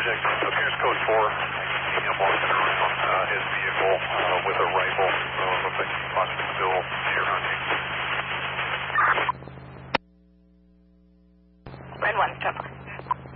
Subject appearance code 4. I can see him walking around his vehicle with a rifle.